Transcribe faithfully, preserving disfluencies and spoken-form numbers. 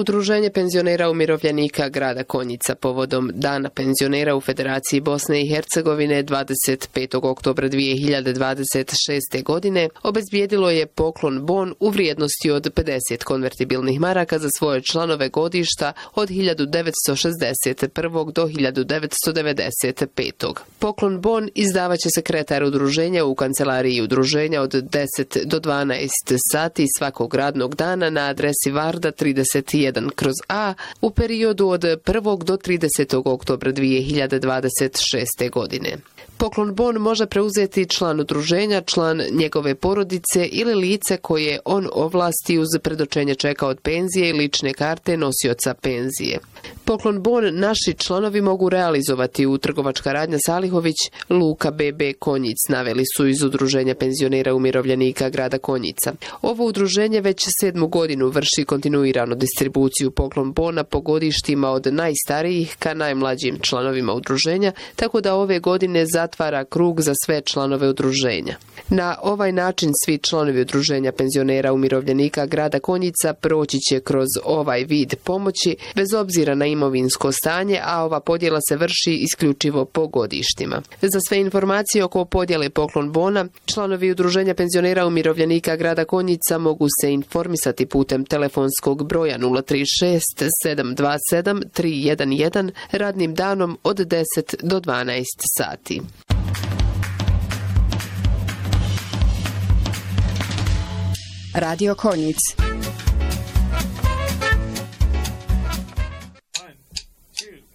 Udruženje penzionera umirovljenika grada Konjica povodom Dana penzionera u Federaciji Bosne i Hercegovine dvadeset petog oktobra dvije hiljade dvadeset šeste. godine obezbijedilo je poklon bon u vrijednosti od pedeset konvertibilnih maraka za svoje članove godišta od hiljadu devetsto šezdeset prvog. do hiljadu devetsto devedeset petog. Poklon bon izdavaće sekretar udruženja u kancelariji udruženja od deset do dvanaest sati svakog radnog dana na adresi Varda trideset jedan kroz A u periodu od prvog do tridesetog oktobra dvije hiljade dvadeset šeste. godine. Poklon bon može preuzeti član udruženja, član njegove porodice ili lice koje on ovlasti uz predočenje čeka od penzije i lične karte nosioca penzije. Poklon bon naši članovi mogu realizovati u trgovačka radnja Salihović, Luka be be Konjic, naveli su iz Udruženja penzionera umirovljenika grada Konjica. Ovo udruženje već sedmu godinu vrši kontinuiranu distribuciju poklon bona po godištima od najstarijih ka najmlađim članovima udruženja, tako da ove godine zatvara krug za sve članove udruženja. Na ovaj način svi članovi Udruženja penzionera umirovljenika grada Konjica proći će kroz ovaj vid pomoći bez obzira na imovinsko stanje, a ova podjela se vrši isključivo po godištima. Za sve informacije oko podjele poklon bona, članovi Udruženja penzionera umirovljenika grada Konjica mogu se informisati putem telefonskog broja nula tri šest sedam dva sedam tri jedan jedan radnim danom od deset do dvanaest sati. Radio Konjic.